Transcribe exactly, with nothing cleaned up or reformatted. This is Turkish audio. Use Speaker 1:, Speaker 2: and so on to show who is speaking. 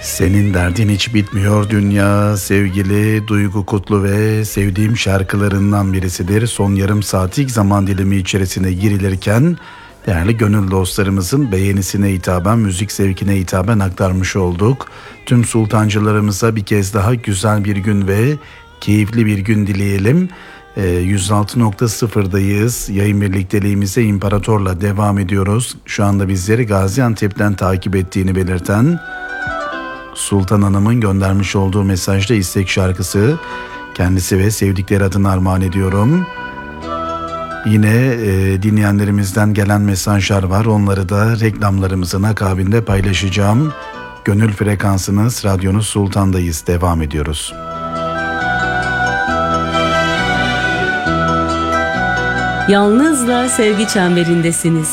Speaker 1: Senin derdin hiç bitmiyor dünya, sevgili Duygu Kutlu ve sevdiğim şarkılarından birisidir. Son yarım saatlik zaman dilimi içerisine girilirken değerli gönül dostlarımızın beğenisine hitaben, müzik zevkine hitaben aktarmış olduk. Tüm sultancılarımıza bir kez daha güzel bir gün ve keyifli bir gün dileyelim. yüz altı nokta sıfırdayız. Yayın birlikteliğimize İmparator'la devam ediyoruz. Şu anda bizleri Gaziantep'ten takip ettiğini belirten Sultan Hanım'ın göndermiş olduğu mesajda istek şarkısı, kendisi ve sevdikleri adına armağan ediyorum. Yine e, dinleyenlerimizden gelen mesajlar var. Onları da reklamlarımızın akabinde paylaşacağım. Gönül frekansınız, radyonuz Sultan'dayız. Devam ediyoruz.
Speaker 2: Yalnızla sevgi çemberindesiniz.